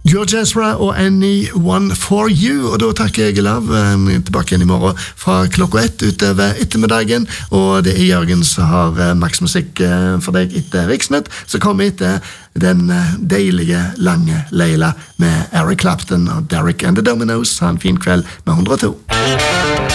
George Ezra og Anyone for You, og da takker jeg Lav tilbake igjen i morgen fra 1:00 utover ettermiddagen, og det Jørgen som har maksmusikk for deg etter Riksnytt, så kommer etter den deilige lange Leila med Eric Clapton og Derek and the Dominos. Ha en fin kveld med 102.